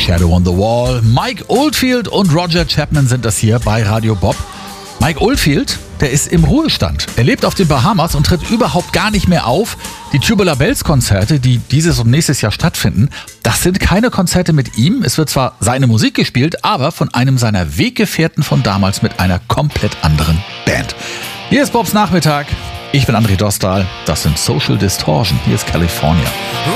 Shadow on the Wall. Mike Oldfield und Roger Chapman sind das hier bei Radio Bob. Mike Oldfield, der ist im Ruhestand. Er lebt auf den Bahamas und tritt überhaupt gar nicht mehr auf. Die Tubular Bells Konzerte, die dieses und nächstes Jahr stattfinden, das sind keine Konzerte mit ihm. Es wird zwar seine Musik gespielt, aber von einem seiner Weggefährten von damals mit einer komplett anderen Band. Hier ist Bobs Nachmittag. Ich bin André Dostal. Das sind Social Distortion. Hier ist California.